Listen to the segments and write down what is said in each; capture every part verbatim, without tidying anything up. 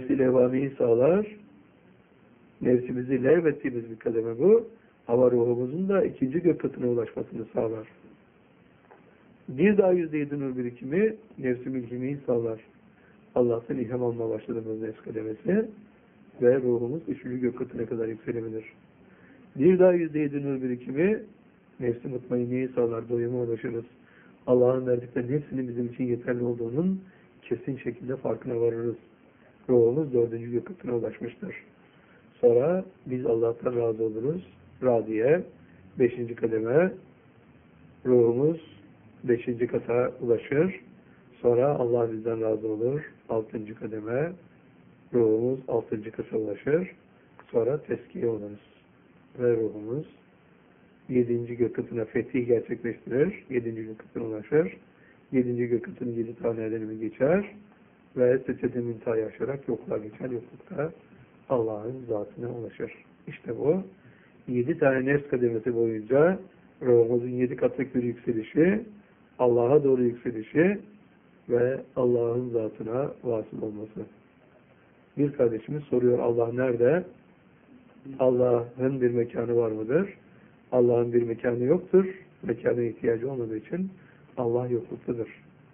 nefsi levamiyi sağlar. Nefsimizi levmettiğimiz bir kademe bu. Ama ruhumuzun da ikinci gök katına ulaşmasını sağlar. Bir daha yüzde yedi nur birikimi nefsi mülhimiyi sağlar. Allah'tan ilham alma başladığımız nefs kademesi ve ruhumuz üçüncü gök katına kadar yükselebilir. Bir daha yüzde yedi nur birikimi nefsi mutmainliği sağlar. Doyuma ulaşırız. Allah'ın verdiklerinin hepsinin bizim için yeterli olduğunun kesin şekilde farkına varırız. Ruhumuz dördüncü gök katına ulaşmıştır. Sonra biz Allah'tan razı oluruz. Radiye, beşinci kademe, ruhumuz beşinci kata ulaşır. Sonra Allah bizden razı olur. Altıncı kademe, ruhumuz altıncı kata ulaşır. Sonra teskiye oluruz. Ve ruhumuz yedinci gök katına fethi gerçekleştirir. Yedinci gök katına ulaşır. Yedinci gök katının yedi tane elimi geçer. Ve secde mintahı aşarak yokluğa geçer. Yoklukta Allah'ın zatına ulaşır. İşte bu. Yedi tane nefs kademesi boyunca ruhumuzun yedi katlık bir yükselişi, Allah'a doğru yükselişi ve Allah'ın zatına vasıl olması. Bir kardeşimiz soruyor, Allah nerede? Allah'ın bir mekanı var mıdır? Allah'ın bir mekanı yoktur. Mekana ihtiyacı olmadığı için Allah yokluktadır.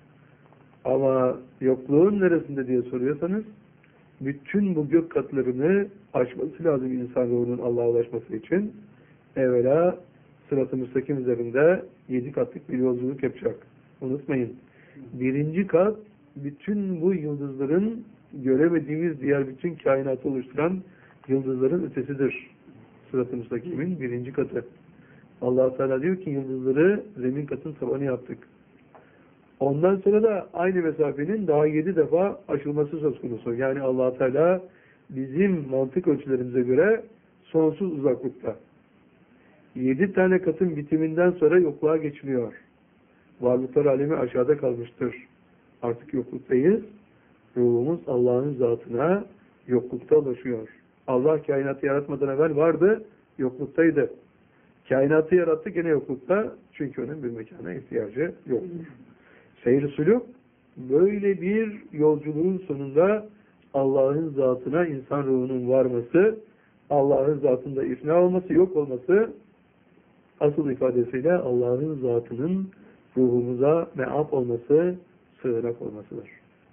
Ama yokluğun neresinde diye soruyorsanız, bütün bu gök katlarını aşması lazım insan ruhunun Allah'a ulaşması için. Evvela sırat-ı müstakim üzerinde yedi katlık bir yolculuk yapacak. Unutmayın. Birinci kat, bütün bu yıldızların göremediğimiz diğer bütün kainatı oluşturan yıldızların ötesidir. Sırat-ı müstakimin birinci katı. Allah Teala diyor ki yıldızları zemin katın tabanı yaptık. Ondan sonra da aynı mesafenin daha yedi defa aşılması söz konusu. Yani Allah Teala bizim mantık ölçülerimize göre sonsuz uzaklıkta. Yedi tane katın bitiminden sonra yokluğa geçiliyor. Varlıklar alemi aşağıda kalmıştır. Artık yokluktayız. Ruhumuz Allah'ın zatına yoklukta ulaşıyor. Allah kainatı yaratmadan evvel vardı, yokluktaydı. Kainatı yarattı gene yoklukta. Çünkü onun bir mekana ihtiyacı yoktur. Seyr-i sülûk böyle bir yolculuğun sonunda Allah'ın zatına insan ruhunun varması, Allah'ın zatında ifna olması, yok olması, asıl ifadesiyle Allah'ın zatının ruhumuza me'ab olması, sığınak olmasıdır.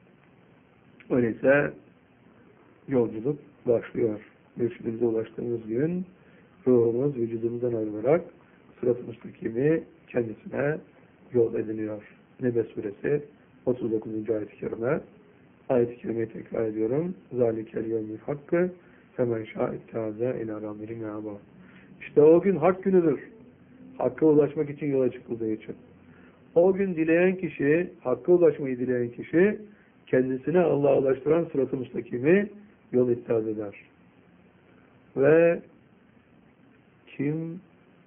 Öyleyse yolculuk başlıyor. Mürşidimize ulaştığımız gün ruhumuz vücudumuzdan ayrılarak sırat-ı müstakimi kendisine yol ediniyor. Nebe suresi otuz dokuzuncu ayet-i kerime. Ayet-i kerimeyi tekrar ediyorum. Zalikel yevmil hakkı femen şâ'ittâze ilâ rabbihim me'âbâ. İşte o gün hak günüdür. Hakka ulaşmak için yola çıkıldığı için. O gün dileyen kişi, hakka ulaşmayı dileyen kişi, kendisine Allah'a ulaştıran sırat-ı müstakimi yol ittihaz eder. Ve kim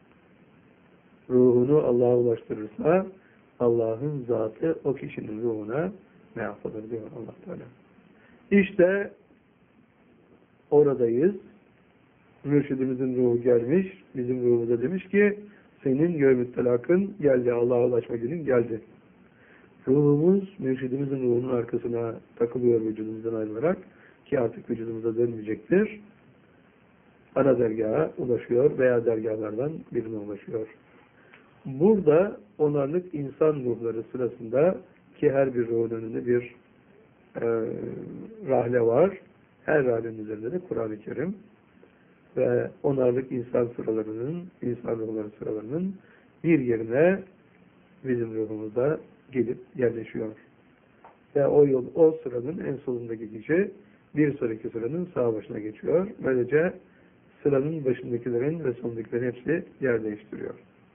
ruhunu Allah'a ulaştırırsa, Allah'ın zatı o kişinin ruhuna ne yapılır diyor Allah Teala. İşte oradayız. Mürşidimizin ruhu gelmiş, bizim ruhumuza demiş ki, senin yevmü telakın geldi, Allah'a ulaşma günün geldi. Ruhumuz, mürşidimizin ruhunun arkasına takılıyor vücudumuzdan ayrılarak ki artık vücudumuza dönmeyecektir. Ana dergaha ulaşıyor veya dergahlardan birine ulaşıyor. Burada onarlık insan ruhları sırasında ki her bir ruhun önünde bir e, rahle var. Her rahlenin üzerinde de Kur'an-ı Kerim ve onarlık insan sıralarının, insan ruhları sıralarının bir yerine bizim ruhumuzda gelip yerleşiyor. Ve o yol, o sıranın en solundaki kişi bir sonraki sıranın sağ başına geçiyor. Böylece sıranın başındakilerin ve sondakilerin hepsi yer değiştiriyor.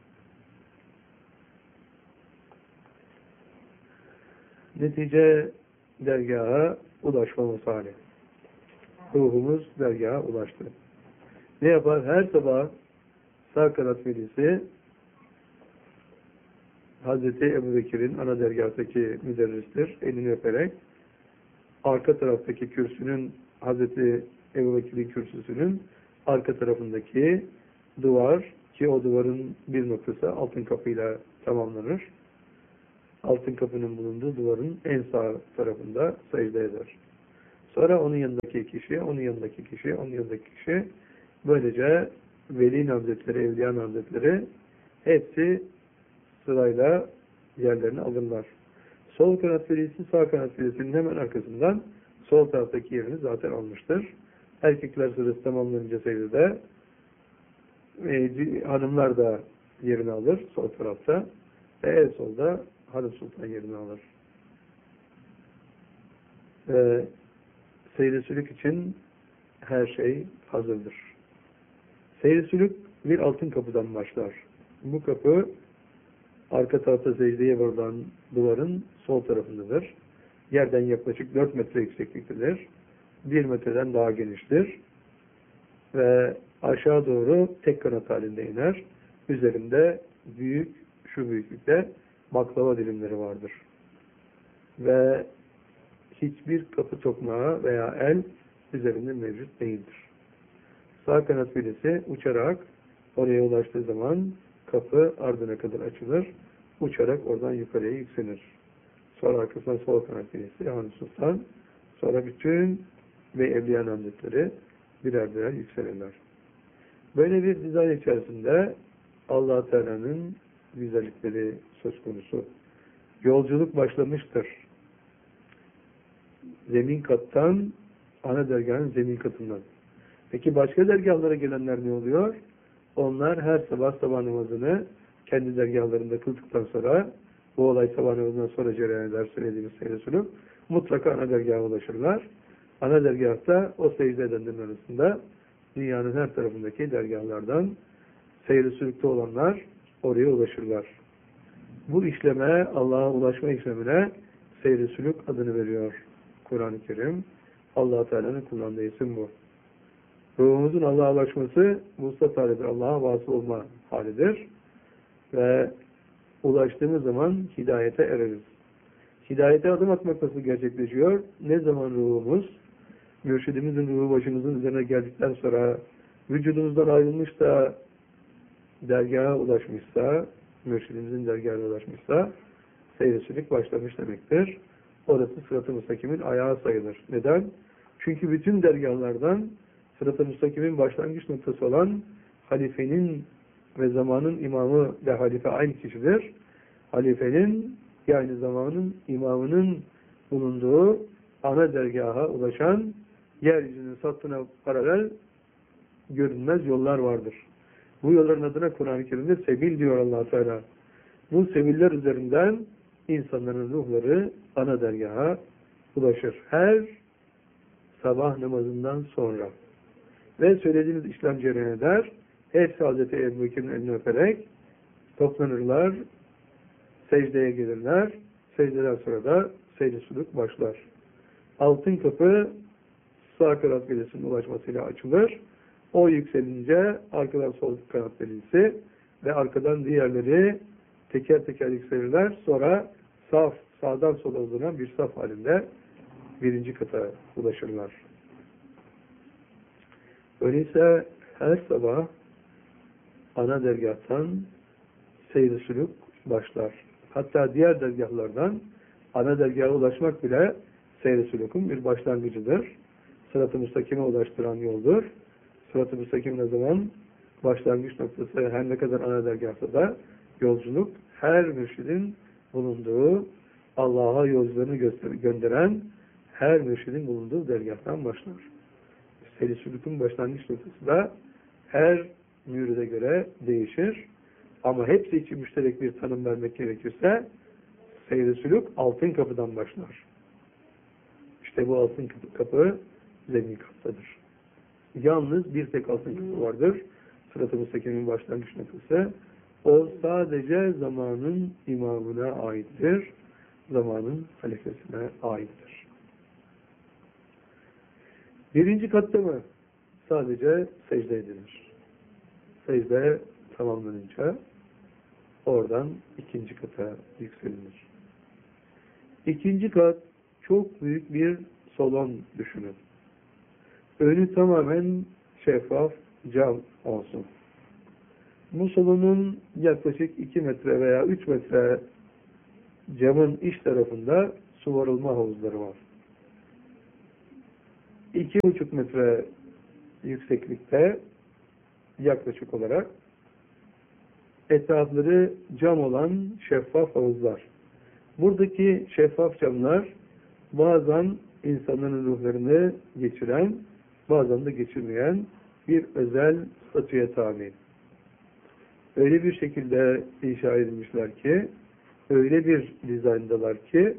Netice dergaha ulaşmamız hali. Ruhumuz dergaha ulaştı. Ne yapar? Her sabah sağ kanat velisi Hazreti Ebubekir'in ana dergahtaki müderristir. Elini öperek arka taraftaki kürsünün Hazreti Ebubekir'in kürsüsünün arka tarafındaki duvar ki o duvarın bir noktası altın kapıyla tamamlanır. Altın kapının bulunduğu duvarın en sağ tarafında secde eder. Sonra onun yanındaki kişi, onun yanındaki kişi, onun yanındaki kişi, böylece veli namzetleri, evliya namzetleri hepsi sırayla yerlerini alırlar. Sol kanat velisi sağ kanat velisinin hemen arkasından sol taraftaki yerini zaten almıştır. Erkekler sırası tamamlanınca secdede e, hanımlar da yerini alır sol tarafta ve en solda hanım sultan yerini alır. Ve seyri sülük için her şey hazırdır. Seyri sülük bir altın kapıdan başlar. Bu kapı arka tarafta secdeye vurulan duvarın sol tarafındadır. Yerden yaklaşık dört metre yüksekliktedir. bir metreden daha geniştir. Ve aşağı doğru tek kanat halinde iner. Üzerinde büyük, şu büyüklükte baklava dilimleri vardır. Ve hiçbir kapı tokmağı veya el üzerinde mevcut değildir. Sağ kanat velisi uçarak oraya ulaştığı zaman kapı ardına kadar açılır. Uçarak oradan yukarıya yükselir. Sonra arkasından sol kanat velisi, yani sultan, sonra bütün ve evliya namzetleri birer birer yükselirler. Böyle bir dizayn içerisinde Allah Teala'nın güzellikleri söz konusu. Yolculuk başlamıştır. Zemin kattan, ana dergahın zemin katından. Peki başka dergahlara gelenler ne oluyor? Onlar her sabah sabah namazını kendi dergahlarında kıldıktan sonra, bu olay sabah namazından sonra cereyan eder söylediğimiz seyir sülük, mutlaka ana dergaha ulaşırlar. Ana dergahta o secde edenlerin arasında dünyanın her tarafındaki dergahlardan seyir sülükte olanlar oraya ulaşırlar. Bu işleme, Allah'a ulaşma işlemine seyir sülük adını veriyor Kur'an-ı Kerim. Allah Teala'nın kullandığı isim bu. Ruhumuzun Allah'a ulaşması vuslat halidir. Allah'a vasıl olma halidir. Ve ulaştığımız zaman hidayete ereriz. Hidayete adım atmak nasıl gerçekleşiyor? Ne zaman ruhumuz, mürşidimizin ruhu başımızın üzerine geldikten sonra vücudumuzdan ayrılmış da dergaha ulaşmışsa, mürşidimizin dergahına ulaşmışsa seyir-i başlamış demektir. Orası sırat-ı müstakimin ayağı sayılır. Neden? Çünkü bütün dergahlardan sırat-ı müstakimin başlangıç noktası olan halifenin ve zamanın imamı ve halife aynı kişidir. Halifenin yani zamanın imamının bulunduğu ana dergaha ulaşan yeryüzünün sattına paralel görünmez yollar vardır. Bu yolların adına Kur'an-ı Kerim'de sebil diyor Allah Teala. Bu sebiller üzerinden insanların ruhları ana dergaha ulaşır. Her sabah namazından sonra. Ve söylediğiniz işlem cereyan eder. Hepsi Hazreti Ebu Bekir'in elini öperek toplanırlar, secdeye gelirler. Secdeden sonra da secde suluk başlar. Altın kapı sağ kanat velisinin ulaşmasıyla açılır. O yükselince arkadan sol kanat velisi ve arkadan diğerleri teker teker yükselirler. Sonra saf, sağdan sola uzanan bir saf halinde birinci kata ulaşırlar. Öyleyse her sabah ana dergahtan seyir-i sülük başlar. Hatta diğer dergahlardan ana dergaha ulaşmak bile seyir-i sülükün bir başlangıcıdır. Sırat-ı müstakime ulaştıran yoldur. Sırat-ı müstakim ne zaman başlangıç noktası her ne kadar ana dergahta da yolculuk her mürşidin bulunduğu Allah'a yolculuğunu gönderen her mürşidin bulunduğu dergahtan başlar. Seyir-i sülükün başlangıç noktası da her müride göre değişir. Ama hepsi için müşterek bir tanım vermek gerekirse seyir-i sülük altın kapıdan başlar. İşte bu altın kapı zemin kapıdadır. Yalnız bir tek altın kapı vardır. Sırat-ı müstakimin başlangıç noktası. O sadece zamanın imamına aittir. Zamanın halifesine aittir. Birinci katta mı? Sadece secde edilir. Secde tamamlanınca oradan ikinci kata yükselilir. İkinci kat çok büyük bir salon düşünün. Önü tamamen şeffaf cam olsun. Bu salonun yaklaşık iki metre veya üç metre camın iç tarafında su varılma havuzları var. iki buçuk metre yükseklikte yaklaşık olarak etrafları cam olan şeffaf havuzlar. Buradaki şeffaf camlar bazen insanların ruhlarını geçiren, bazen de geçirmeyen bir özel statüye tabi. Öyle bir şekilde inşa edilmişler ki, öyle bir dizayndalar ki,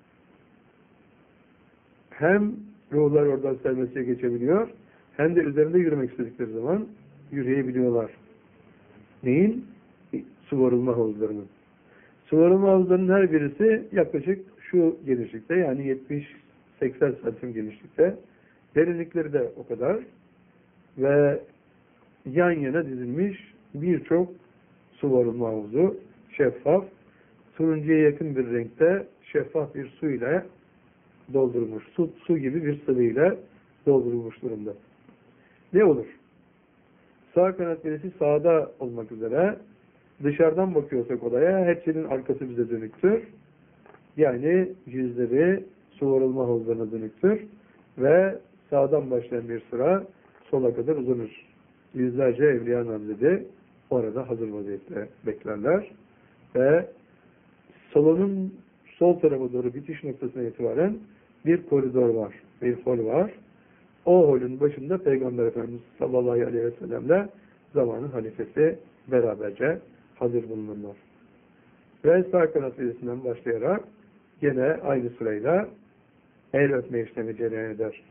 hem ruhlar oradan serbestçe geçebiliyor, hem de üzerinde yürümek istedikleri zaman yürüyebiliyorlar. Neyin? Su varılma havuzlarının. Su varılma havuzlarının her birisi yaklaşık şu genişlikte, yani yetmiş seksen santim genişlikte. Derinlikleri de o kadar. Ve yan yana dizilmiş birçok su varılma havuzu, şeffaf, turuncuya yakın bir renkte şeffaf bir su ile doldurulmuş. Su, su gibi bir sıvı ile doldurulmuş durumda. Ne olur? Sağ kanat birisi sağda olmak üzere dışarıdan bakıyorsak odaya hepsinin arkası bize dönüktür. Yani yüzleri su varılma havuzlarına dönüktür. Ve sağdan başlayan bir sıra sola kadar uzanır. Yüzlerce evliya namzedi orada hazır vaziyette beklerler. Ve salonun sol tarafa doğru bitiş noktasına itibaren bir koridor var. Bir hol var. O holün başında Peygamber Efendimiz sallallahu aleyhi ve sellemle zamanın halifesi beraberce hazır bulunurlar. Ve sağ kanat birisinden başlayarak gene aynı sırayla el öpme işlemi cereyan eder.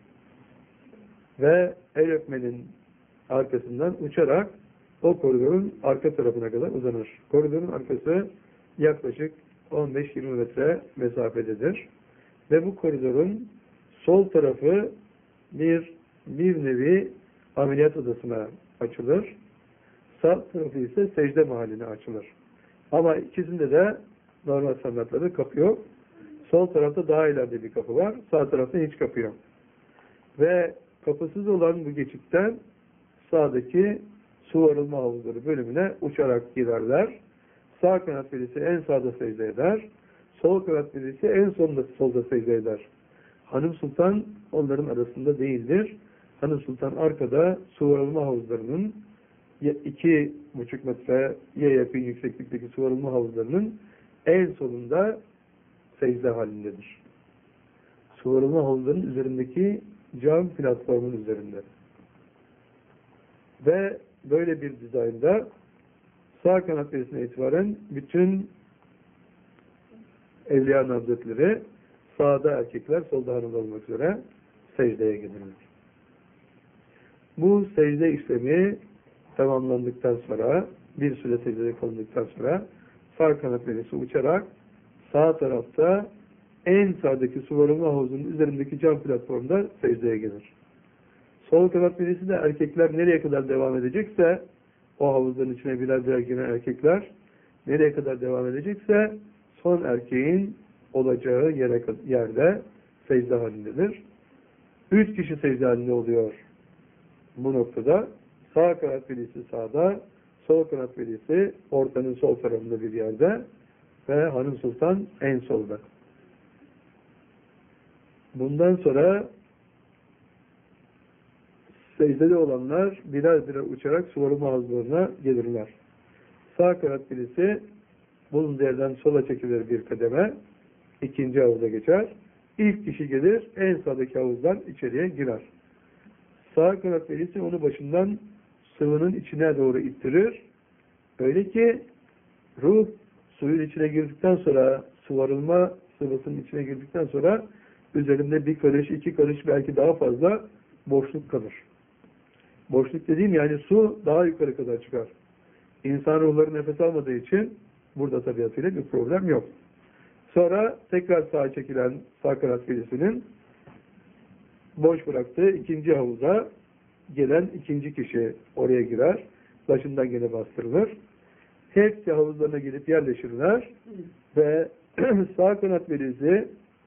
Ve el öpmenin arkasından uçarak o koridorun arka tarafına kadar uzanır. Koridorun arkası yaklaşık on beş yirmi metre mesafededir. Ve bu koridorun sol tarafı bir bir nevi ameliyat odasına açılır. Sağ tarafı ise secde mahalline açılır. Ama ikisinde de normal standartlarda kapı yok. Sol tarafta daha ileride bir kapı var. Sağ tarafta hiç kapı yok. Ve kapısız olan bu geçitten sağdaki su varılma havuzları bölümüne uçarak girerler. Sağ kanat birisi en sağda secde eder. Sol kanat birisi en sonda solda secde eder. Hanım Sultan onların arasında değildir. Hanım Sultan arkada su varılma havuzlarının iki buçuk metreye yakın yükseklikteki su varılma havuzlarının en sonunda secde halindedir. Su varılma havuzlarının üzerindeki cam platformun üzerinde. Ve böyle bir dizaynda sağ kanat birisine itibaren bütün Evliya Hazretleri sağda erkekler, solda hanımlar olmak üzere secdeye gidilir. Bu secde işlemi tamamlandıktan sonra, bir süre secdede kalındıktan sonra sağ kanat birisi uçarak sağ tarafta en sağdaki su varılma havuzunun üzerindeki cam platformda secdeye gelir. Sol kanat birisi de erkekler nereye kadar devam edecekse, o havuzların içine birer birer giren erkekler nereye kadar devam edecekse son erkeğin olacağı yere, yerde secde halindedir. Üç kişi secde halinde oluyor bu noktada. Sağ kanat birisi sağda, sol kanat birisi ortanın sol tarafında bir yerde ve Hanım Sultan en solda. Bundan sonra secdede olanlar birer birer uçarak su varılma havuzlarına gelirler. Sağ kanat birisi bulunduğu yerden sola çekilir bir kademe, ikinci havuza geçer. İlk kişi gelir, en sağdaki havuzdan içeriye girer. Sağ kanat birisi onu başından sıvının içine doğru ittirir. Öyle ki ruh suyun içine girdikten sonra, su varılma sıvısının içine girdikten sonra üzerinde bir karış, iki karış belki daha fazla boşluk kalır. Boşluk dediğim yani su daha yukarı kadar çıkar. İnsan ruhları nefes almadığı için burada tabiatıyla bir problem yok. Sonra tekrar sağa çekilen sağ kanat birisinin boş bıraktığı ikinci havuza gelen ikinci kişi oraya girer. Başından gene bastırılır. Hepsi havuzlarına gelip yerleşirler ve sağ kanat birisi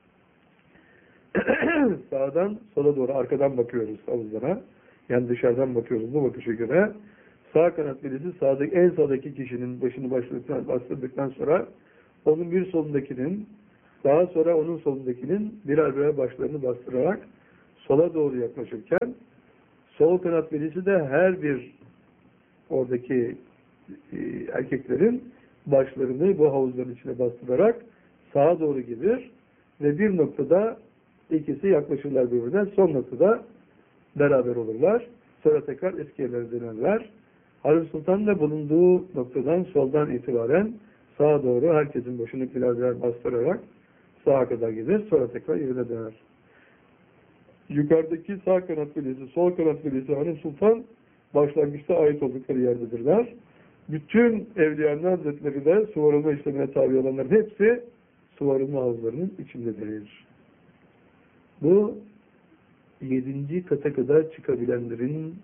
sağdan sola doğru arkadan bakıyoruz havuzlara. Yani dışarıdan bakıyoruz bu bakışa göre. Sağ kanat birisi sağdaki, en sağdaki kişinin başını başladıktan, bastırdıktan sonra onun bir solundakinin, daha sonra onun solundakinin birer birer başlarını bastırarak sola doğru yaklaşırken sol kanat velisi de her bir oradaki e, erkeklerin başlarını bu havuzların içine bastırarak sağa doğru gelir ve bir noktada ikisi yaklaşırlar birbirine. Son noktada beraber olurlar. Sonra tekrar eski yerlerine dönerler. Harun Sultan da bulunduğu noktadan soldan itibaren sağa doğru herkesin başını birer birer bastırarak sağa kadar gelir. Sonra tekrar yerine döner. Yukarıdaki sağ kanat velisi, sol kanat velisi Harun Sultan başlangıçta ait oldukları yerdedirler. Bütün Evliya Hazretleri de suvarılma işlemine tabi olanların hepsi suvarılma havuzlarının içindedir. Bu yedinci kata kadar çıkabilenlerin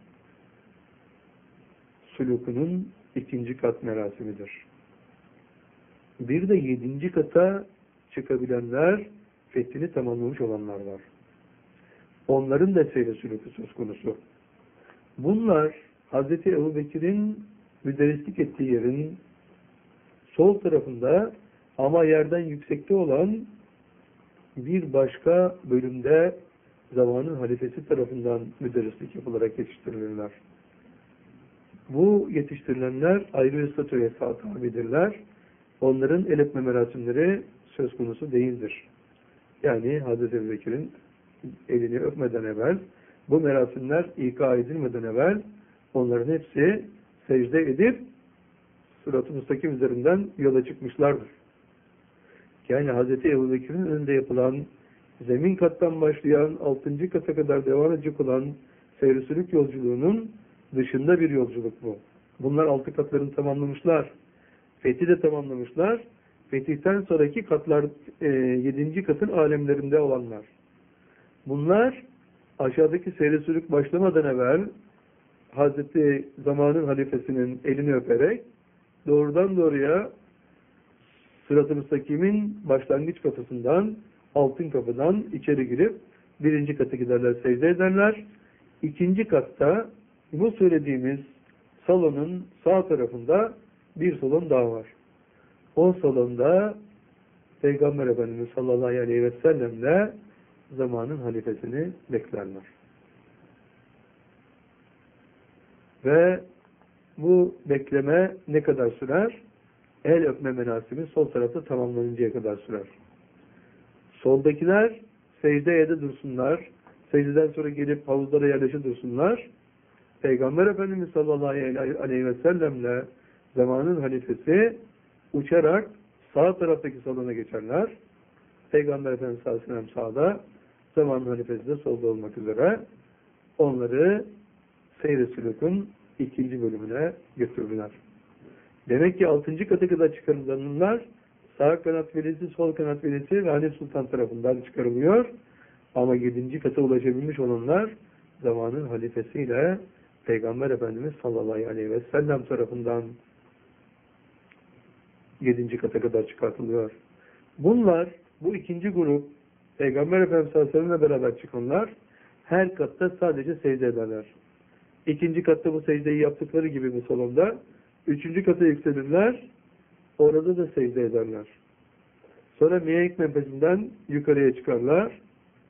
sulukunun ikinci kat merasimidir. Bir de yedinci kata çıkabilenler fethini tamamlamış olanlar var. Onların da seyre suluku söz konusu. Bunlar Hazreti Ebubekir'in müderrislik ettiği yerin sol tarafında ama yerden yüksekte olan bir başka bölümde zamanın halifesi tarafından müderrislik yapılarak yetiştirilirler. Bu yetiştirilenler ayrı bir statüye tabidirler. Onların el öpme merasimleri söz konusu değildir. Yani Hazreti Ebubekir'in elini öpmeden evvel, bu merasimler ika edilmeden evvel onların hepsi secde edip sırat-ı müstakim üzerinden yola çıkmışlardır. Yani Hazreti Ebubekir'in önünde yapılan, zemin kattan başlayan, altıncı kata kadar devam edecek olan seyr-i sülük yolculuğunun dışında bir yolculuk bu. Bunlar altı katlarını tamamlamışlar. Fethi de tamamlamışlar. Fetihten sonraki katlar, e, yedinci katın alemlerinde olanlar. Bunlar aşağıdaki seyr-i sülük başlamadan evvel Hazreti zamanın halifesinin elini öperek doğrudan doğruya Sırat-ı Müstakim'in başlangıç kapısından, altın kapıdan içeri girip birinci kata giderler, secde ederler. İkinci katta bu söylediğimiz salonun sağ tarafında bir salon daha var. O salonda Peygamber Efendimiz sallallahu aleyhi ve sellemle zamanın halifesini beklerler. Ve bu bekleme ne kadar sürer? El öpme merasimi sol tarafta tamamlanıncaya kadar sürer. Soldakiler secdeye de dursunlar. Secdeden sonra gelip havuzlara yerleşe dursunlar. Peygamber Efendimiz sallallahu aleyhi ve sellemle zamanın halifesi uçarak sağ taraftaki salona geçerler. Peygamber Efendimiz sallallahu aleyhi ve sellem sağda, zamanın halifesi de solda olmak üzere onları seyr-i sülükün ikinci bölümüne götürdüler. Demek ki altıncı kata kadar çıkarılanlar sağ kanat velisi, sol kanat velisi Rani Sultan tarafından çıkarılıyor. Ama yedinci kata ulaşabilmiş olanlar zamanın halifesiyle Peygamber Efendimiz sallallahu aleyhi ve sellem tarafından yedinci kata kadar çıkartılıyor. Bunlar, bu ikinci grup, Peygamber Efendimiz sallallahu aleyhi ve sellem'le beraber çıkanlar her katta sadece secde ederler. İkinci katta bu secdeyi yaptıkları gibi bu salonda, üçüncü kata yükselirler, orada da secde ederler. Sonra Mihenk Menfesi'nden yukarıya çıkarlar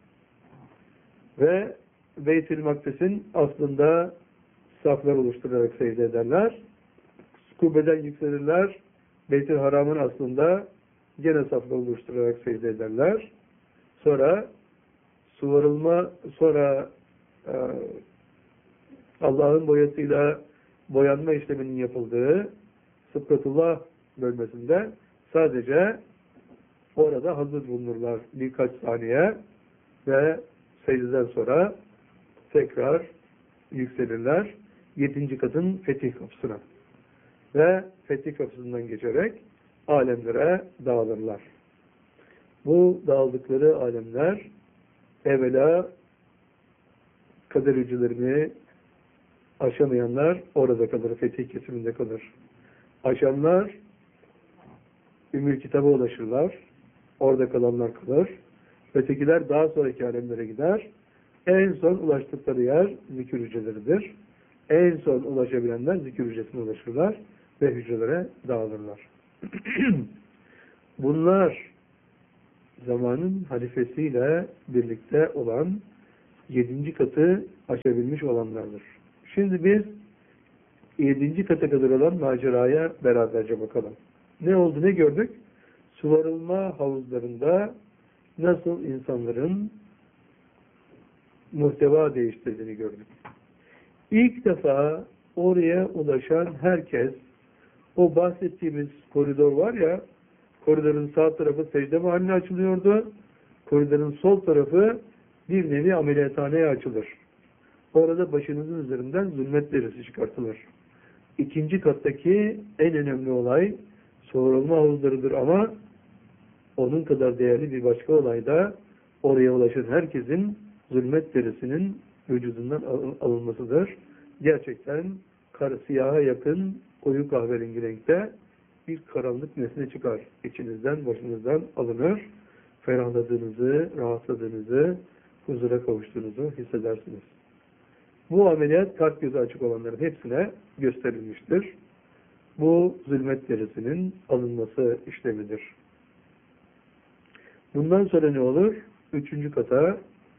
ve Beyt-i Makdis'in aslında saflar oluşturarak secde ederler. Kubbeden yükselirler, Beyt-i Haram'ın aslında gene saflar oluşturarak secde ederler. Sonra suvarılma, sonra e, Allah'ın boyasıyla boyanma işleminin yapıldığı Sıfratullah bölmesinde sadece orada hazır bulunurlar birkaç saniye ve secdeden sonra tekrar yükselirler yedinci katın fetih kapısına ve fetih kapısından geçerek alemlere dağılırlar. Bu dağıldıkları alemler evvela kader hücrelerini aşamayanlar orada kalır, fetih kesiminde kalır. Aşanlar Ümmül Kitab'a ulaşırlar, orada kalanlar kalır. Ötekiler daha sonraki alemlere gider. En son ulaştıkları yer zikir hücreleridir. En son ulaşabilenler zikir hücresine ulaşırlar ve hücrelere dağılırlar. Bunlar zamanın halifesiyle birlikte olan yedinci katı aşabilmiş olanlardır. Şimdi biz yedinci kata kadar olan maceraya beraberce bakalım. Ne oldu, ne gördük? Suvarılma havuzlarında nasıl insanların muhteva değiştirdiğini gördük. İlk defa oraya ulaşan herkes, o bahsettiğimiz koridor var ya, koridorun sağ tarafı secde mahalline açılıyordu, koridorun sol tarafı bir nevi ameliyathaneye açılır. Orada başınızın üzerinden zulmet derisi çıkartılır. İkinci kattaki en önemli olay soğurulma havuzlarıdır ama onun kadar değerli bir başka olay da oraya ulaşan herkesin zulmet derisinin vücudundan alınmasıdır. Gerçekten kar, siyaha yakın koyu kahverengi renkte bir karanlık nesne çıkar. İçinizden, başınızdan alınır. Ferahladığınızı, rahatladığınızı, huzura kavuştuğunuzu hissedersiniz. Bu ameliyat kalp gözü açık olanların hepsine gösterilmiştir. Bu zulmet derisinin alınması işlemidir. Bundan sonra ne olur? Üçüncü kata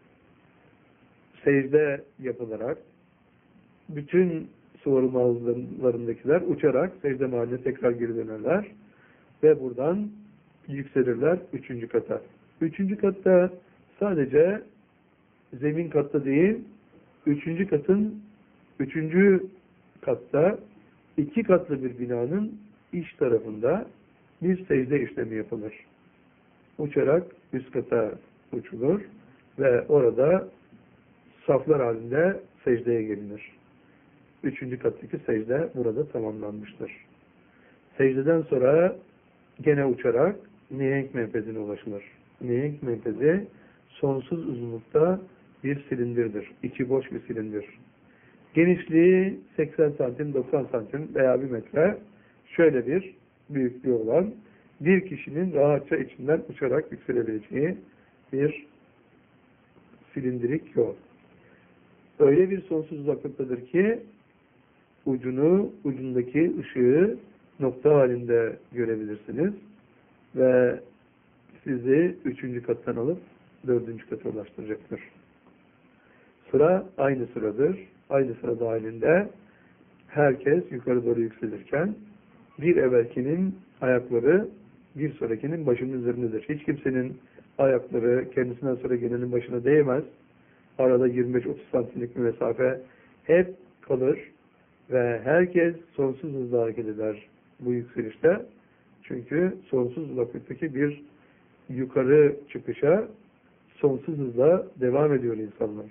secde yapılarak bütün suvarılma havuzlarındakiler uçarak secde mahalline tekrar geri dönerler ve buradan yükselirler üçüncü kata. Üçüncü katta sadece zemin katta değil, üçüncü katın üçüncü katta iki katlı bir binanın iç tarafında bir secde işlemi yapılır. Uçarak üst kata uçulur ve orada saflar halinde secdeye gelinir. Üçüncü kattaki secde burada tamamlanmıştır. Secdeden sonra gene uçarak mihenk menfezine ulaşılır. Mihenk menfezi sonsuz uzunlukta bir silindirdir. İçi boş bir silindir. Genişliği seksen santim, doksan santim veya bir metre, şöyle bir büyüklüğü olan, bir kişinin rahatça içinden uçarak yükselebileceği bir silindirik yol. Öyle bir sonsuz uzaklıktadır ki ucunu, ucundaki ışığı nokta halinde görebilirsiniz ve sizi üçüncü kattan alıp dördüncü kata ulaştıracaktır. Sıra aynı sıradır. Aynı sıra dahilinde herkes yukarı doğru yükselirken bir evvelkinin ayakları bir sonrakinin başının üzerindedir. Hiç kimsenin ayakları kendisinden sonra gelenin başına değmez. Arada yirmi beş otuz santimlik bir mesafe hep kalır ve herkes sonsuz hızla hareket eder bu yükselişte. Çünkü sonsuz uzaklıktaki bir yukarı çıkışa sonsuz hızla devam ediyor insanlar.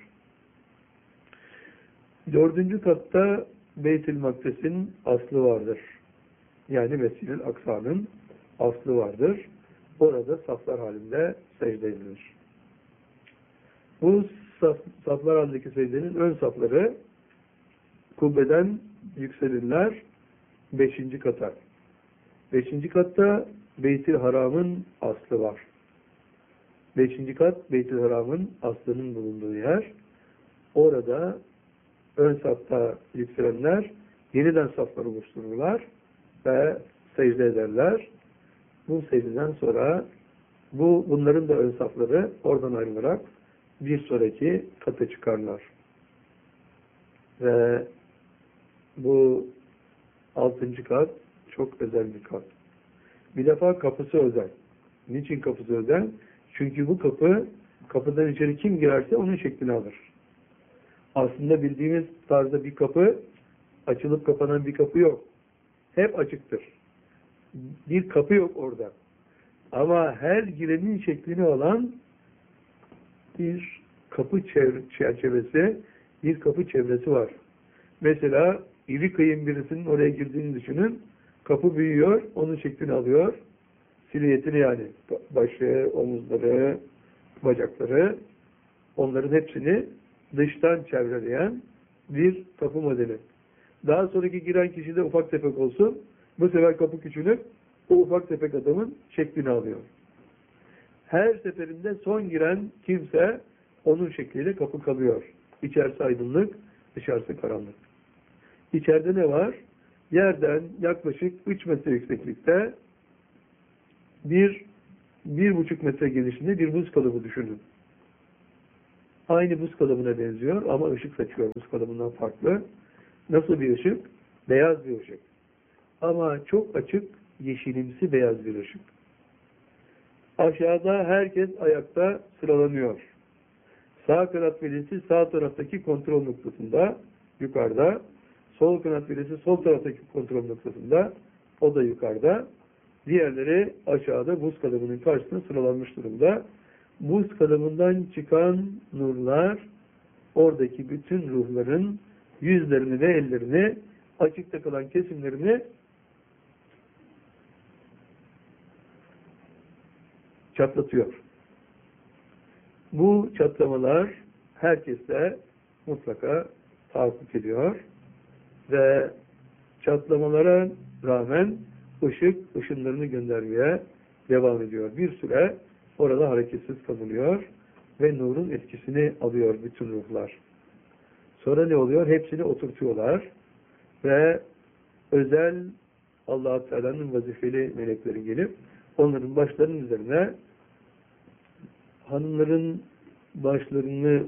Dördüncü katta Beyt-i Makdes'in aslı vardır. Yani Mescid-i Aksa'nın aslı vardır. Orada saflar halinde secde edilir. Bu saf, saflar halindeki secdenin ön safları kubbeden yükselirler beşinci kata. Beşinci katta Beyt-i Haram'ın aslı var. Beşinci kat Beyt-i Haram'ın aslının bulunduğu yer. Orada ön safta yükselenler yeniden saflar oluştururlar ve secde ederler. Bu secdeden sonra bu bunların da ön safları oradan ayrılarak bir sonraki kata çıkarlar. Ve bu altıncı kat çok özel bir kat. Bir defa kapısı özel. Niçin kapısı özel? Çünkü bu kapı, kapıdan içeri kim girerse onun şeklini alır. Aslında bildiğimiz tarzda bir kapı, açılıp kapanan bir kapı yok. Hep açıktır. Bir kapı yok orada. Ama her girenin şeklini alan bir kapı çerçevesi, bir kapı çevresi var. Mesela iri kıyım birisinin oraya girdiğini düşünün. Kapı büyüyor, onun şeklini alıyor. Silüetini yani. Başı, omuzları, bacakları, onların hepsini dıştan çevreleyen bir kapı modeli. Daha sonraki giren kişi de ufak tefek olsun. Bu sefer kapı küçülüp o ufak tefek adamın şeklini alıyor. Her seferinde son giren kimse onun şekliyle kapı kalıyor. İçerisi aydınlık, dışarısı karanlık. İçeride ne var? Yerden yaklaşık üç metre yükseklikte bir, bir buçuk metre genişliğinde bir buz kalıbı düşünün. Aynı buz kalıbına benziyor ama ışık saçıyor buz kalıbından farklı. Nasıl bir ışık? Beyaz bir ışık. Ama çok açık, yeşilimsi beyaz bir ışık. Aşağıda herkes ayakta sıralanıyor. Sağ kanat velisi sağ taraftaki kontrol noktasında, yukarıda. Sol kanat velisi sol taraftaki kontrol noktasında, o da yukarıda. Diğerleri aşağıda buz kalıbının karşısına sıralanmış durumda. Buz kalıbından çıkan nurlar, oradaki bütün ruhların yüzlerini ve ellerini, açıkta kalan kesimlerini çatlatıyor. Bu çatlamalar herkeste mutlaka tahakkuk ediyor ve çatlamalara rağmen ışık ışınlarını göndermeye devam ediyor. Bir süre orada hareketsiz kalıyor ve nurun etkisini alıyor bütün ruhlar. Sonra ne oluyor? Hepsini oturtuyorlar ve özel Allah-u Teala'nın vazifeli melekleri gelip onların başlarının üzerine hanımların başlarını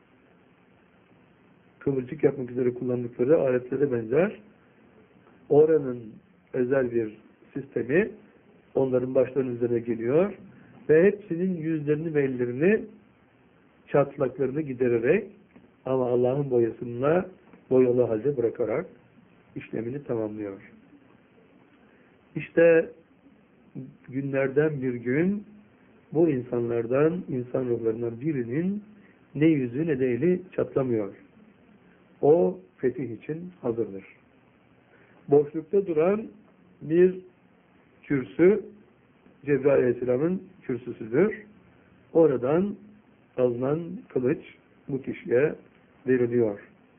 kıvırcık yapmak üzere kullandıkları aletlere benzer oranın özel bir sistemi onların başlarının üzerine geliyor ve hepsinin yüzlerini ve ellerini çatlaklarını gidererek ama Allah'ın boyasıyla boyalı halde bırakarak işlemini tamamlıyor. İşte günlerden bir gün bu insanlardan, insan ruhlarından birinin ne yüzü ne de eli çatlamıyor. O fetih için hazırdır. Boşlukta duran bir kürsü, Cebrail Aleyhisselam'ın kürsüsüdür. Oradan alınan kılıç bu kişiye veriliyor.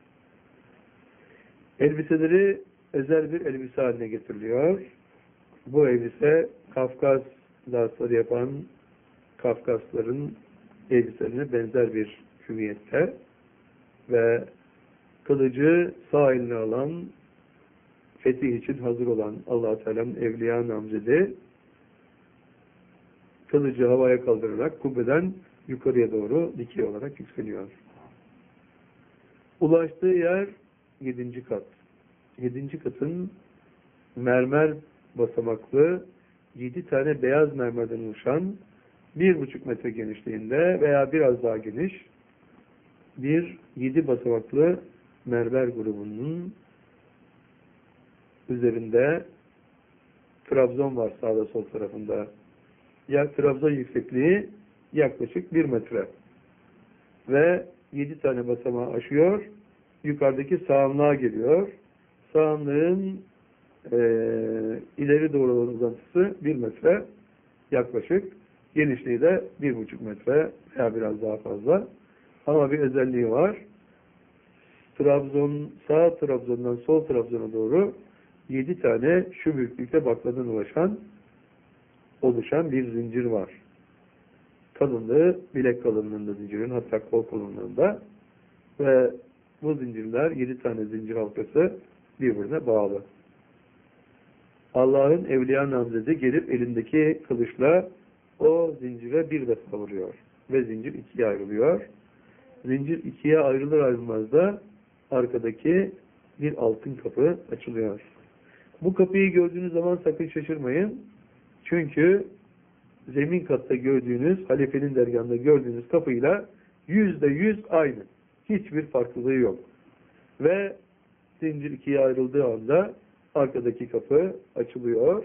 Elbiseleri özel bir elbise haline getiriliyor. Bu elbise Kafkas dansları yapan Kafkasların elbiselerine benzer bir hüviyette ve kılıcı sağ eline alan, fetih için hazır olan Allah-u Teala'nın evliya namzedi kılıcı havaya kaldırarak kubbeden yukarıya doğru dikey olarak yükseliyor. Ulaştığı yer yedinci kat. Yedinci katın mermer basamaklı yedi tane beyaz mermerden oluşan bir buçuk metre genişliğinde veya biraz daha geniş bir yedi basamaklı mermer grubunun üzerinde Trabzon var sağda sol tarafında. Ya Trabzon yüksekliği yaklaşık bir metre. Ve yedi tane basamağı aşıyor. Yukarıdaki sağanlığa geliyor. Sağanlığın e, ileri doğru olan uzantısı bir metre yaklaşık. Genişliği de bir buçuk metre veya biraz daha fazla. Ama bir özelliği var. Trabzon, sağ Trabzon'dan sol Trabzon'a doğru yedi tane şu büyüklükte bakladan ulaşan oluşan bir zincir var. Kalınlığı bilek kalınlığında zincirin, hatta kol kalınlığında ve bu zincirler yedi tane zincir halkası birbirine bağlı. Allah'ın evliya namzedi gelip elindeki kılıçla o zincire bir defa vuruyor ve zincir ikiye ayrılıyor. Zincir ikiye ayrılır ayrılmaz da arkadaki bir altın kapı açılıyor. Bu kapıyı gördüğünüz zaman sakın şaşırmayın. Çünkü zemin katta gördüğünüz, halifenin dergahında gördüğünüz kapıyla yüzde yüz aynı. Hiçbir farklılığı yok. Ve zincir ikiye ayrıldığı anda arkadaki kapı açılıyor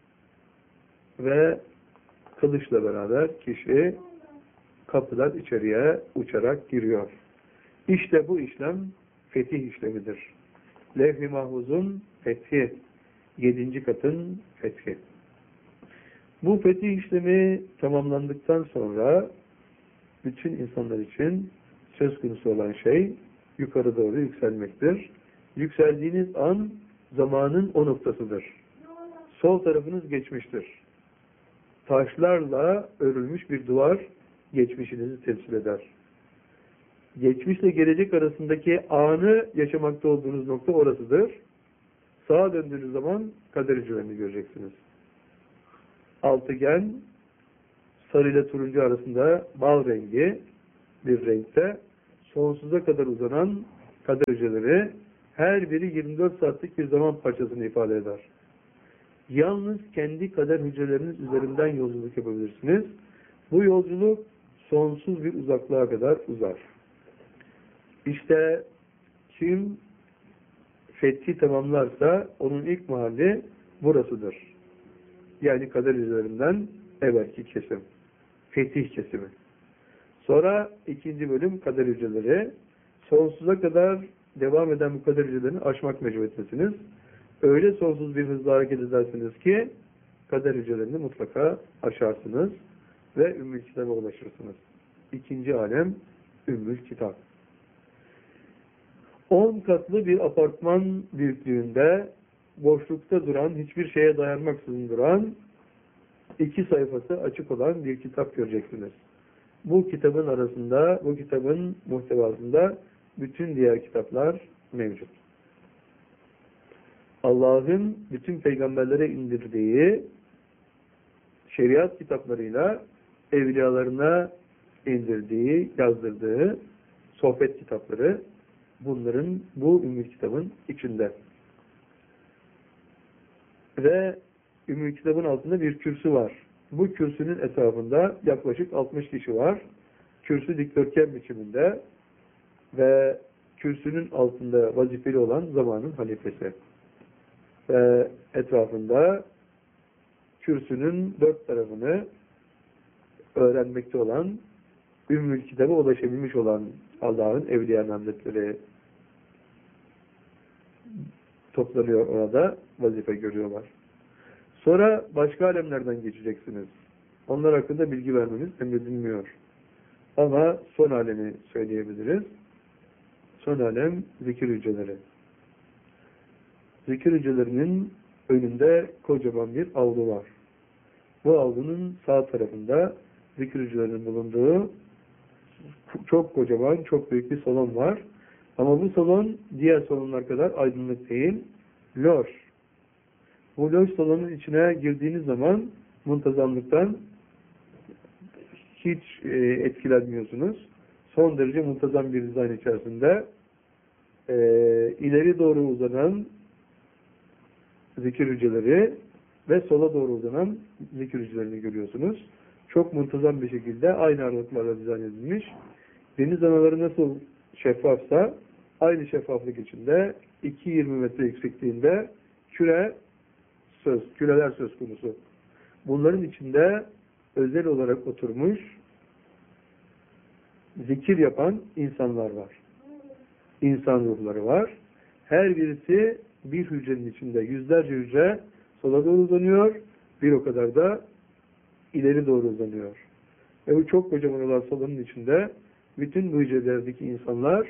ve kılıçla beraber kişi kapıdan içeriye uçarak giriyor. İşte bu işlem fetih işlemidir. Levh-i Mahfuz'un fethi, yedinci katın fethi. Bu fetih işlemi tamamlandıktan sonra bütün insanlar için söz konusu olan şey yukarı doğru yükselmektir. Yükseldiğiniz an zamanın o noktasıdır. Sol tarafınız geçmiştir. Taşlarla örülmüş bir duvar geçmişinizi temsil eder. Geçmişle gelecek arasındaki anı yaşamakta olduğunuz nokta orasıdır. Sağa döndüğünüz zaman kader-i cüveni göreceksiniz. Altıgen, sarı ile turuncu arasında bal rengi bir renkte sonsuza kadar uzanan kader hücreleri her biri yirmi dört saatlik bir zaman parçasını ifade eder. Yalnız kendi kader hücreleriniz üzerinden yolculuk yapabilirsiniz. Bu yolculuk sonsuz bir uzaklığa kadar uzar. İşte kim fethi tamamlarsa onun ilk mahalli burasıdır. Yani kader hücrelerinden evvelki kesim. Fetih kesimi. Sonra ikinci bölüm kader hücreleri. Sonsuza kadar devam eden bu kader hücrelerini aşmak mecburiyetindesiniz. Öyle sonsuz bir hızla hareket edersiniz ki kader hücrelerini mutlaka aşarsınız ve Ümmül Kitap'a ulaşırsınız. İkinci alem Ümmül Kitap. On katlı bir apartman büyüklüğünde boşlukta duran, hiçbir şeye dayanmaksızın duran, iki sayfası açık olan bir kitap göreceksiniz. Bu kitabın arasında, bu kitabın muhtevasında bütün diğer kitaplar mevcut. Allah'ın bütün peygamberlere indirdiği şeriat kitaplarıyla evliyalarına indirdiği, yazdırdığı sohbet kitapları bunların, bu Ümmül Kitabın içinde. Ve Ümmül Kitabın altında bir kürsü var. Bu kürsünün etrafında yaklaşık altmış kişi var. Kürsü dikdörtgen biçiminde ve kürsünün altında vazifeli olan zamanın halifesi. Ve etrafında kürsünün dört tarafını öğrenmekte olan, Ümmül Kitab'a ulaşabilmiş olan Allah'ın evliya namzetleri toplanıyor orada, vazife görüyorlar. Sonra başka alemlerden geçeceksiniz. Onlar hakkında bilgi vermemiz emredilmiyor. Ama son alemi söyleyebiliriz. Son alem zikir hücreleri. Zikir hücrelerinin önünde kocaman bir avlu var. Bu avlunun sağ tarafında zikir hücrelerinin bulunduğu çok kocaman, çok büyük bir salon var. Ama bu salon diğer salonlar kadar aydınlık değil, loş. Bu loş salonun içine girdiğiniz zaman muntazamlıktan hiç e, etkilenmiyorsunuz. Son derece muntazam bir dizayn içerisinde e, ileri doğru uzanan zikir hücreleri ve sola doğru uzanan zikir hücrelerini görüyorsunuz. Çok muntazam bir şekilde aynı aralıklarla dizayn edilmiş. Deniz anaları nasıl şeffafsa aynı şeffaflık içinde iki virgül yirmi metre yüksekliğinde küre söz, küreler söz konusu. Bunların içinde özel olarak oturmuş zikir yapan insanlar var. İnsan ruhları var. Her birisi bir hücrenin içinde yüzlerce hücre sola doğru uzanıyor. Bir o kadar da ileri doğru uzanıyor. Ve bu çok kocaman olan salonun içinde bütün bu hücrelerdeki insanlar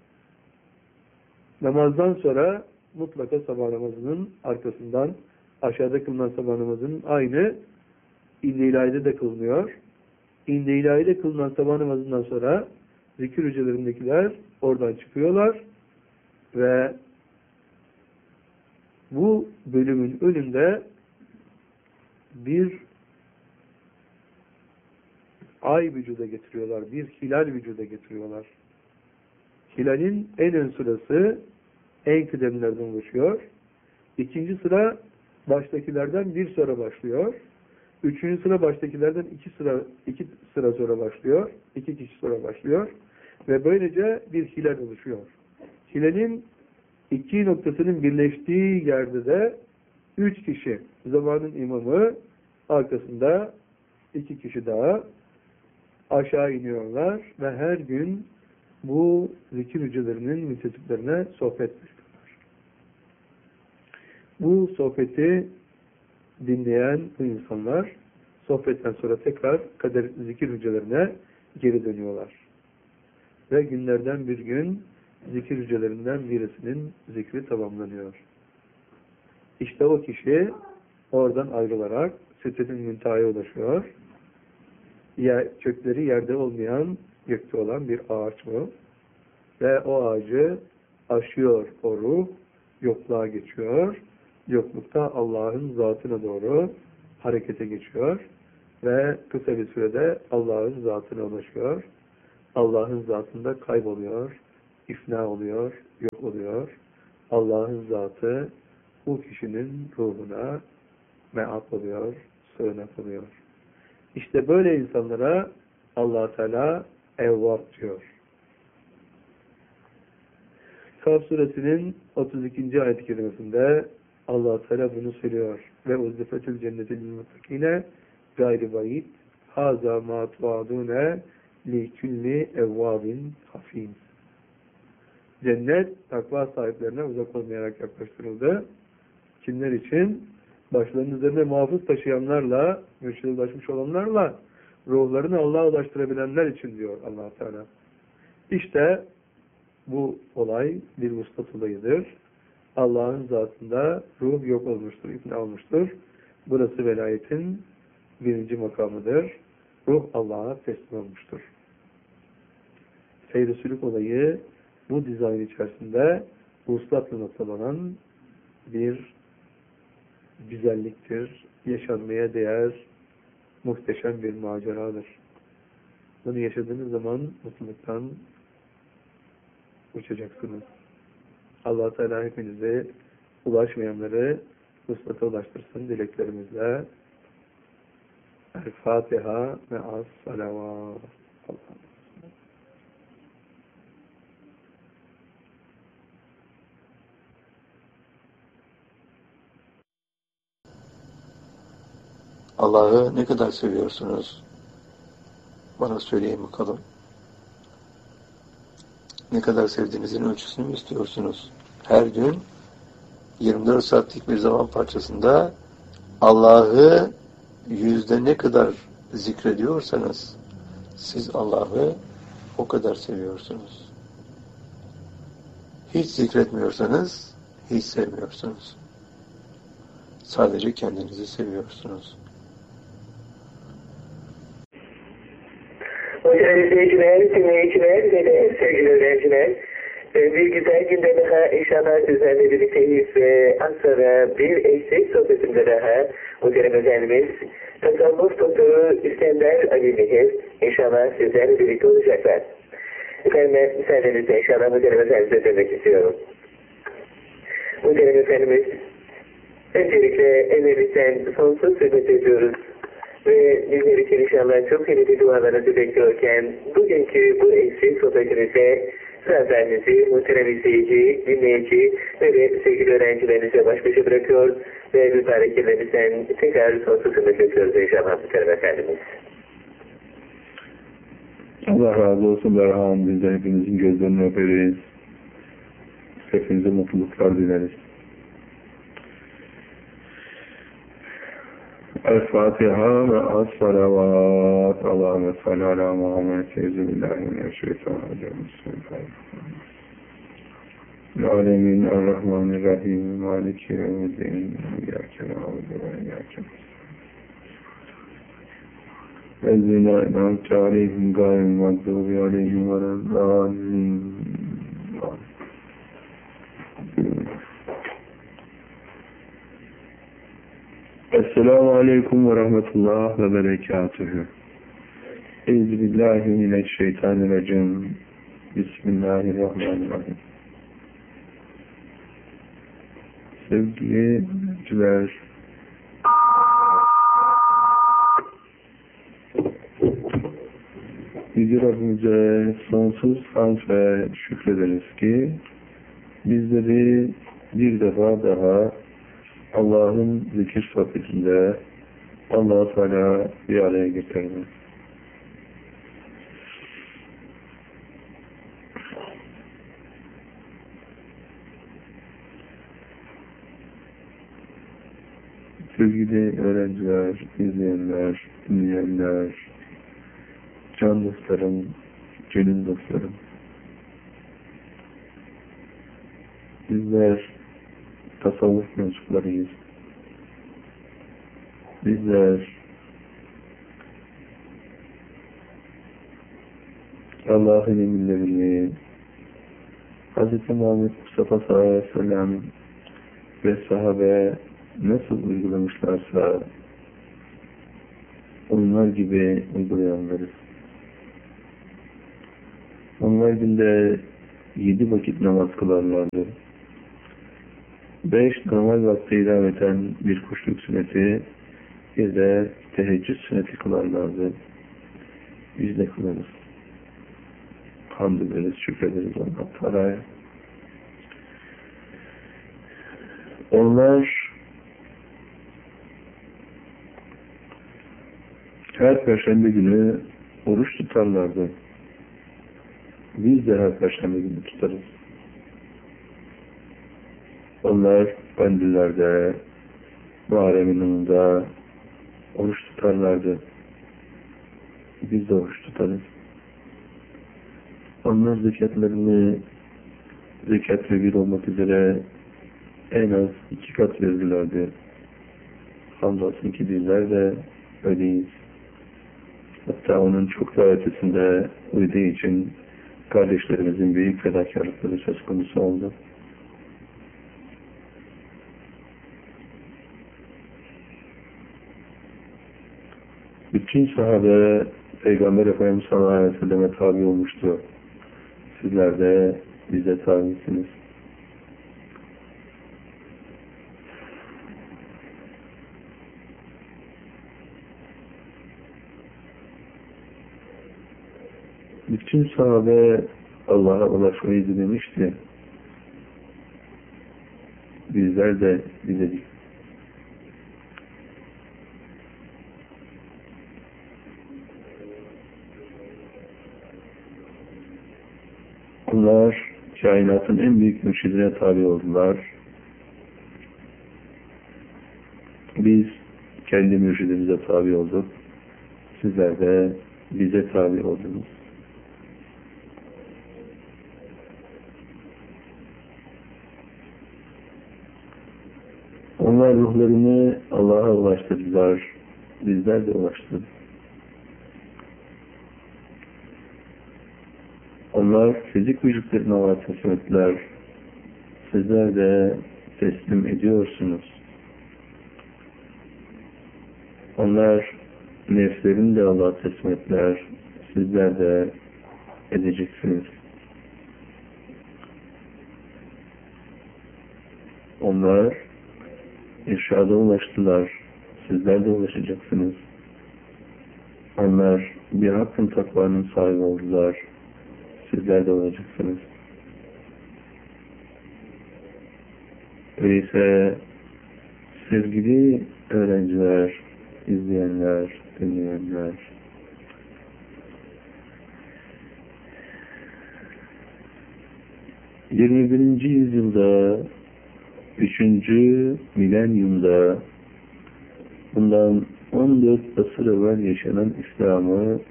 namazdan sonra mutlaka sabah namazının arkasından aşağıda kılınan sabah namazının aynı İnne İlahi'de de kılınıyor. İnne İlahi'de kılınan sabah namazından sonra zikir hücrelerindekiler oradan çıkıyorlar ve bu bölümün önünde bir ay vücuda getiriyorlar. Bir hilal vücuda getiriyorlar. Hilalin en ön sırası en kıdemlerden oluşuyor. İkinci sıra baştakilerden bir sonra başlıyor. Üçüncü sıra baştakilerden iki sıra iki sıra sonra başlıyor. İki kişi sonra başlıyor. Ve böylece bir hilal oluşuyor. Hilalin iki noktasının birleştiği yerde de üç kişi, zamanın imamı, arkasında iki kişi daha aşağı iniyorlar ve her gün bu zikir hücrelerinin müntesiplerine sohbet yapıyorlar. Bu sohbeti dinleyen bu insanlar sohbetten sonra tekrar kader zikir hücrelerine geri dönüyorlar. Ve günlerden bir gün zikir hücrelerinden birisinin zikri tamamlanıyor. İşte o kişi oradan ayrılarak Sidret-i Münteha'ya ulaşıyor. Yer, kökleri yerde olmayan, gökte olan bir ağaç bu. Ve o ağacı aşıyor o ruh, yokluğa geçiyor. Yoklukta Allah'ın zatına doğru harekete geçiyor. Ve kısa bir sürede Allah'ın zatına ulaşıyor. Allah'ın zatında kayboluyor, ifna oluyor, yok oluyor. Allah'ın zatı bu kişinin ruhuna me'ap oluyor, sığınak oluyor. İşte böyle insanlara Allah Teala evvab diyor. Kaf suresinin otuz ikinci ayet-i kerimesinde Allah Teala bunu söylüyor. Ve uzdifetül cenneti lil muttakine gayri bayit haza ma tuadune li külli evvabin hafim. Cennet takva sahiplerine uzak olmayarak yaklaştırıldı. Kimler için? Başlarının üzerine muhafız taşıyanlarla, mürşide ulaşmış olanlarla, ruhlarını Allah'a ulaştırabilenler için diyor Allah Teala. İşte bu olay bir vuslat olayıdır. Allah'ın zatında ruh yok olmuştur, ifna olmuştur. Burası velayetin birinci makamıdır. Ruh Allah'a teslim olmuştur. Seyr-i sülük olayı bu dizayn içerisinde vuslatla noktalanan bir güzelliktir. Yaşanmaya değer muhteşem bir maceradır. Bunu yaşadığınız zaman mutluluktan uçacaksınız. Allah Teala hepinize ulaşmayanları vuslata ulaştırsın dileklerimizle. El-Fatiha ve as-salavat. Allah'ı ne kadar seviyorsunuz? Bana söyleyin bakalım. Ne kadar sevdiğinizin ölçüsünü mü istiyorsunuz? Her gün yirmi dört saatlik bir zaman parçasında Allah'ı yüzde ne kadar zikrediyorsanız siz Allah'ı o kadar seviyorsunuz. Hiç zikretmiyorsanız hiç sevmiyorsunuz. Sadece kendinizi seviyorsunuz. Hocam izleyiciler, dinleyiciler ve de sevgili öğrenciler, bir güzel günde daha inşallah sizlerle birlikteyiz ve az sonra bir eşlik sohbetinde daha Muhterem Efendimiz Tasavvuf Doktoru İskender Ali Mihir inşallah sizlerle birlikte olacaklar. Efendim ben müsaadenizle inşallah Muhterem Efendimiz'e dönmek istiyorum. Muhterem Efendimiz, öncelikle evvelimizden sonsuz hürmet ediyoruz. Ve bizler için inşallah çok kıymetli dualarınızı bekliyorken bugünkü bu eşlik sohbetimizde sözlerinizi muhterem izleyici, dinleyici ve de sevgili öğrencilerinize baş başa bırakıyor ve mübareklerimizden tekrar sonsuz hürmet ediyoruz inşallah muhterem Efendimiz. Allah razı olsun Berhan. Biz de hepinizin gözlerini öperiz. Hepinize mutluluklar dileriz. El-Fatiha ve as-salavat. Allahümme salli ala Muhammed. Euzubillahimineşşeytanirracim. Alemin er-Rahmanirrahim. Maliki yevmiddin. İyyâke na'budu ve iyyâke nestaîn. Ezzina en'amte aleyhim gâyril mağdûbi aleyhim veleddâllîn. Esselamu aleyküm ve rahmetullah ve berekatühü. Euzubillahimineşşeytanirracim. Bismillahirrahmanirrahim. Sevgili dinleyiciler, Yüce Rabbimize sonsuz hamd ve şükrederiz ki bizleri bir defa daha Allah'ın zikir sohbetinde Allah-u Teala bir araya getirdi. Sevgili öğrenciler, izleyenler, dinleyenler, can dostlarım, gönül dostlarım, bizler tasavvuf mensuplarıyız. Bizler Allah'ın emirlerini Hz. Muhammed Mustafa sallallahu aleyhi ve sellem ve sahabe nasıl uygulamışlarsa onlar gibi uygulayanlarız. Onlar günde yedi vakit namaz kılarlardı. Beş normal vakti idam eden bir kuşluk sünneti, bir de teheccüd sünneti kılarlardı. Biz de kılarız. Hamd ederiz, şükrederiz Allah Teala'ya. Onlar her perşembe günü oruç tutarlardı. Biz de her perşembe günü tutarız. Onlar kandillerde, Muharrem'in önünde oruç tutarlardı. Biz de oruç tutarız. Onlar zekatlarını zekat ve bir olmak üzere en az iki kat verirlerdi. Hamdolsun ki bizler de öyleyiz. Hatta onun çok daha ötesinde uyduğu için kardeşlerimizin büyük fedakarlıkları söz konusu oldu. Bütün sahabe Peygamber Efendimiz sallallahu aleyhi ve selleme tabi olmuştu. Sizler de bize tabisiniz. Bütün sahabe Allah'a ulaşmayı dilemişti. Bizler de diledik. Onlar kainatın en büyük mürşidine tabi oldular. Biz kendi mürşidimize tabi olduk. Sizler de bize tabi oldunuz. Onlar ruhlarını Allah'a ulaştırdılar. Bizler de ulaştırdık. Onlar fizik vücutlarına Allah'a teslim ettiler. Sizler de teslim ediyorsunuz. Onlar nefslerini de Allah'a teslim ettiler. Sizler de edeceksiniz. Onlar irşada ulaştılar. Sizler de ulaşacaksınız. Onlar bir hakkın takvanın sahibi oldular. Sizler de olacaksınız. Öyleyse sevgili öğrenciler, izleyenler, dinleyenler, yirmi birinci yüzyılda, üçüncü milenyumda, bundan on dört asır evvel yaşanan İslam'ı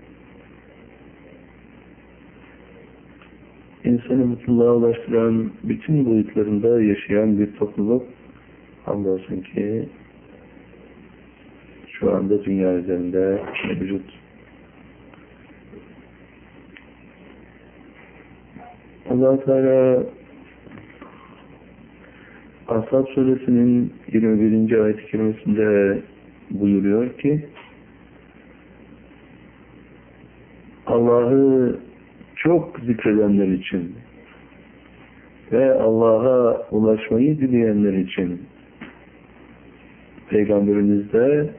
insanı mutluluğa ulaştıran bütün boyutlarında yaşayan bir topluluk hamdolsun ki şu anda dünya üzerinde mevcut. Allah-u Teala Ashab Suresinin yirmi birinci ayet-i kerimesinde buyuruyor ki Allah'ı çok zikredenler için ve Allah'a ulaşmayı dileyenler için Peygamberimizde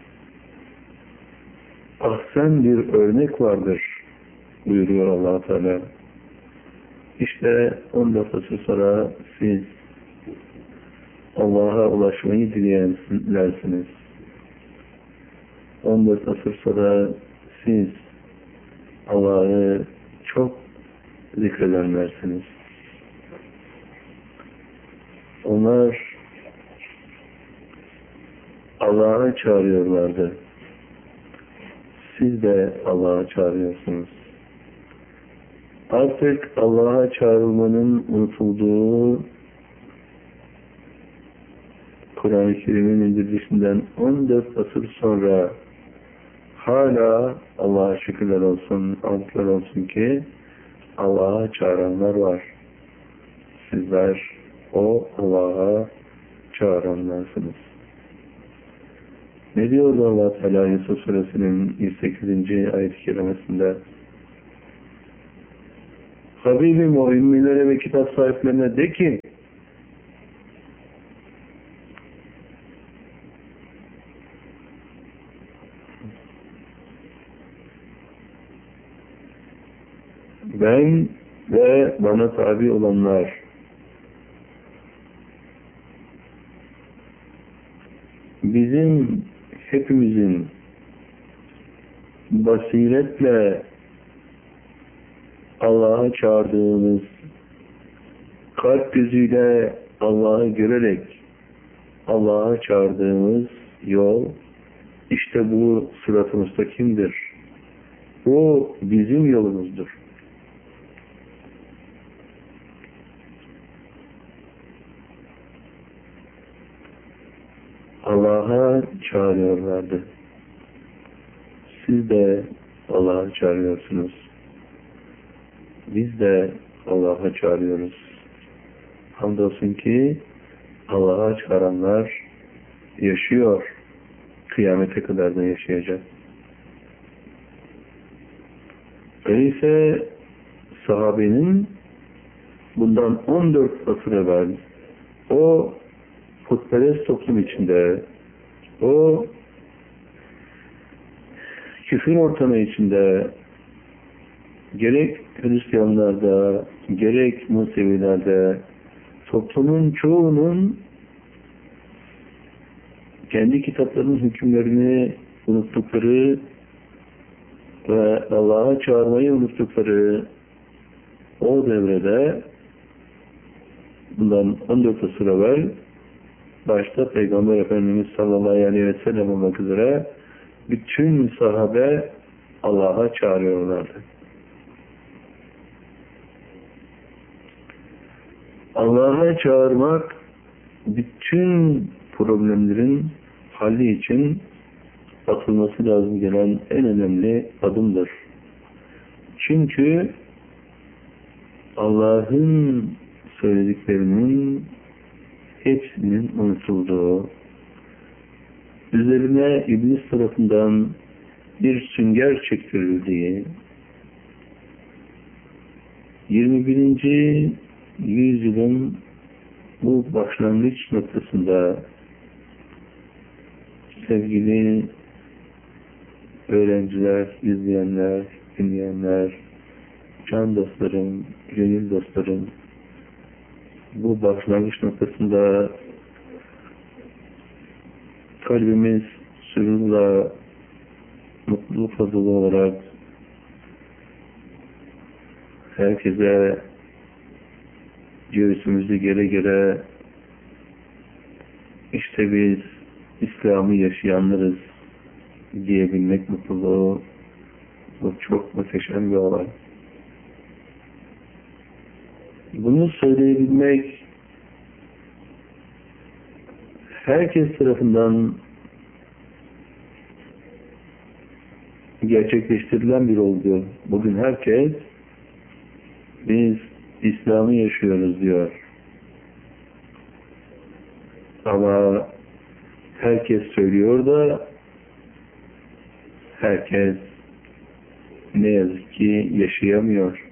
ahsen bir örnek vardır buyuruyor Allah Teala. İşte on dört asır sonra siz Allah'a ulaşmayı dileyenlersiniz. on dört asır sonra siz Allah'ı çok zikredenlersiniz. Onlar Allah'a çağırıyorlardı. Siz de Allah'a çağırıyorsunuz. Artık Allah'a çağrılmanın unutulduğu Kur'an-ı Kerim'in indirilişinden on dört asır sonra hala Allah'a şükürler olsun, hamdler olsun ki Allah'a çağıranlar var. Sizler o Allah'a çağıranlarsınız. Ne diyor Allah Teala Yusuf Suresinin yüz sekizinci ayet-i kerimesinde? Habibim o ümmilere ve kitap sahiplerine de ki ben ve bana tabi olanlar bizim hepimizin basiretle Allah'a çağırdığımız, kalp gözüyle Allah'ı görerek Allah'a çağırdığımız yol, işte bu sırat-ı müstakimdir. O bizim yolumuzdur. Allah'a çağırıyorlardı. Siz de Allah'a çağırıyorsunuz. Biz de Allah'a çağırıyoruz. Hamdolsun ki Allah'a çağıranlar yaşıyor. Kıyamete kadar da yaşayacak. Öyleyse sahabenin bundan on dört asır evvel o putperest toplum içinde, o küfür ortamı içinde gerek Hristiyanlarda, gerek Musevilerde toplumun çoğunun kendi kitaplarının hükümlerini unuttukları ve Allah'a çağırmayı unuttukları o devrede bundan on dört asır evvel başta Peygamber Efendimiz sallallahu aleyhi ve sellem olmak üzere bütün sahabe Allah'a çağırıyorlardı. Allah'a çağırmak bütün problemlerin halli için atılması lazım gelen en önemli adımdır. Çünkü Allah'ın söylediklerinin hepsinin unutulduğu, üzerine iblis tarafından bir sünger çektirildiği, yirmi birinci yüzyılın bu başlangıç noktasında sevgili öğrenciler, izleyenler, dinleyenler, can dostlarım, gönül dostlarım, bu başlangıç noktasında kalbimiz sürurla, mutlulukla dolu olarak herkese göğsümüzü gere gere işte biz İslam'ı yaşayanlarız diyebilmek mutluluğu, bu çok muhteşem bir olay. Bunu söyleyebilmek herkes tarafından gerçekleştirilen bir olgu. Bugün herkes biz İslam'ı yaşıyoruz diyor. Ama herkes söylüyor da herkes ne yazık ki yaşayamıyor.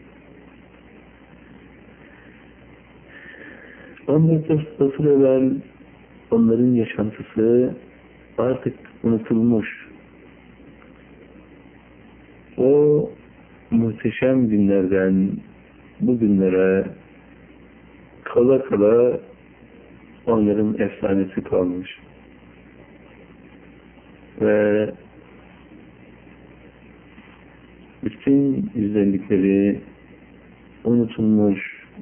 on dört asır evvel onların yaşantısı artık unutulmuş. O muhteşem günlerden bugünlere kala kala onların efsanesi kalmış. Ve bütün güzellikleri unutulmuş.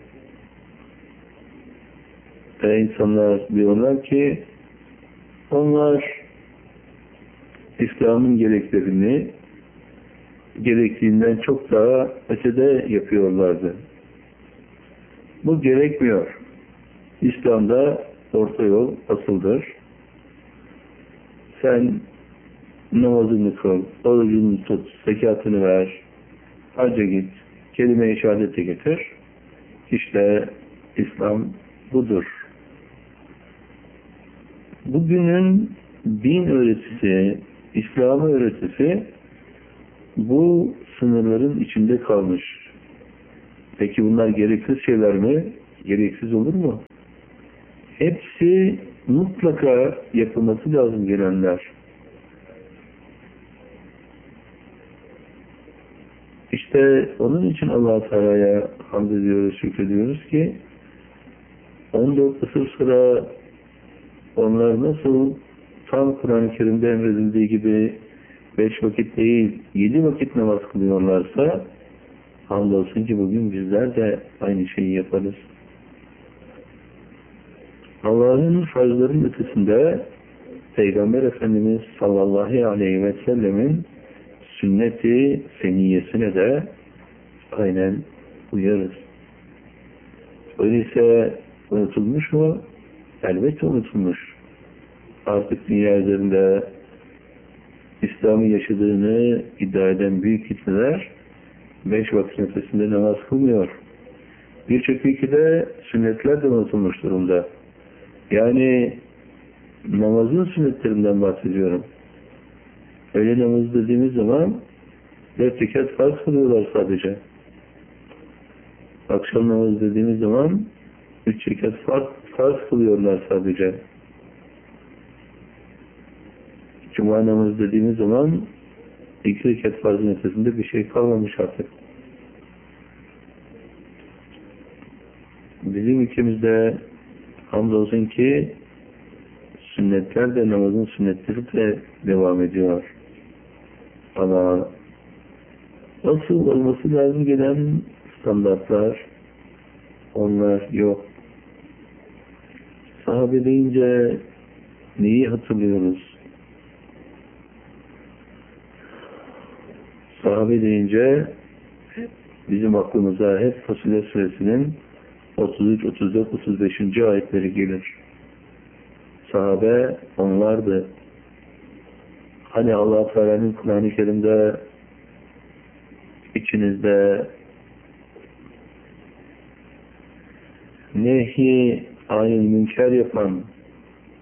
Ve insanlar diyorlar ki onlar İslam'ın gereklerini gerektiğinden çok daha ötede yapıyorlardı. Bu gerekmiyor. İslam'da orta yol asıldır. Sen namazını kıl, orucunu tut, zekatını ver, hacca git, kelime-i şehadete getir. İşte İslam budur. Bugünün din öğretisi, İslam öğretisi bu sınırların içinde kalmış. Peki bunlar gereksiz şeyler mi? Gereksiz olur mu? Hepsi mutlaka yapılması lazım gelenler. İşte onun için Allah-u Teala'ya hamd ediyoruz, şükrediyoruz ki on dört asır sonra onlar nasıl tam Kur'an-ı Kerim'de emredildiği gibi beş vakit değil, yedi vakit namaz kılıyorlarsa hamdolsun ki bugün bizler de aynı şeyi yaparız. Allah'ın farzların ötesinde Peygamber Efendimiz sallallahu aleyhi ve sellemin sünnet-i seniyyesine de aynen uyarız. Öyleyse unutulmuş mu? Elbette unutulmuş. Artık dünya üzerinde İslam'ı yaşadığını iddia eden büyük kitleler beş vakit ötesinde namaz kılmıyor. Birçok ülkede sünnetler de unutulmuş durumda. Yani namazın sünnetlerinden bahsediyorum. Öğle namazı dediğimiz zaman dört rekat farz kılıyorlar sadece. Akşam namazı dediğimiz zaman üç rekat farz, farz kılıyorlar sadece. Cuma namazı dediğimiz zaman iki rekat farzın ötesinde bir şey kalmamış artık. Bizim ülkemizde hamdolsun ki sünnetler de namazın sünnetleri de devam ediyor. Ama nasıl olması lazım gelen standartlar onlar yok. Sahabe deyince neyi hatırlıyoruz? Sahabe deyince bizim aklımıza hep Fasillet Suresinin otuz üç, otuz dört, otuz beşinci ayetleri gelir. Sahabe onlardı. Hani Allah Teala'nın Kur'an-ı Kerim'de içinizde nehi anil münker yapan,